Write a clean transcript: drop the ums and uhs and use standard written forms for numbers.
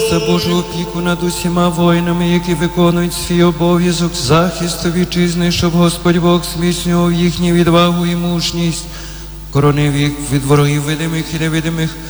за Божу опіку над усіма воїнами, які виконують свій обов'язок захисту вітчизни, щоб Господь Бог зміцнював їхню відвагу і мужність, коронив їх від ворогів видимих і невидимих,